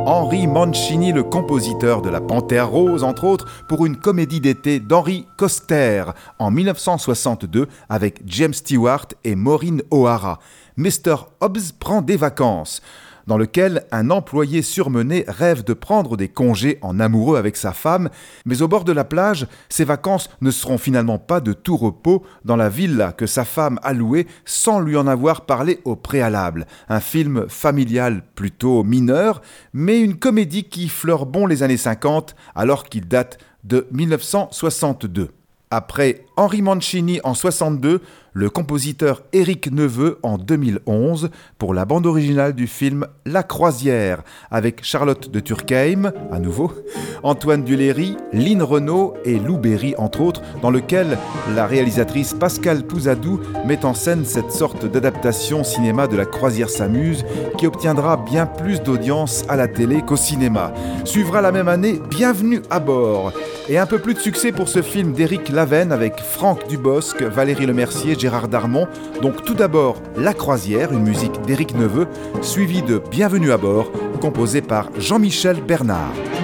Henry Mancini, le compositeur de La Panthère Rose, entre autres, pour une comédie d'été d'Henry Koster en 1962 avec James Stewart et Maureen O'Hara. Mr. Hobbs prend des vacances, dans lequel un employé surmené rêve de prendre des congés en amoureux avec sa femme, mais au bord de la plage, ses vacances ne seront finalement pas de tout repos dans la villa que sa femme a louée sans lui en avoir parlé au préalable. Un film familial plutôt mineur, mais une comédie qui fleure bon les années 50 alors qu'il date de 1962. Après Henry Mancini en 62, le compositeur Éric Neveu en 2011 pour la bande originale du film La Croisière avec Charlotte de Turckheim, à nouveau, Antoine Duléry, Lynn Renaud et Lou Berry entre autres, dans lequel la réalisatrice Pascale Pouzadou met en scène cette sorte d'adaptation cinéma de La Croisière s'amuse qui obtiendra bien plus d'audience à la télé qu'au cinéma. Suivra la même année Bienvenue à bord et un peu plus de succès pour ce film d'Éric Laven avec Franck Dubosc, Valérie Lemercier, Gérard Darmon. Donc tout d'abord La Croisière, une musique d'Éric Neveu, suivie de Bienvenue à bord, composée par Jean-Michel Bernard.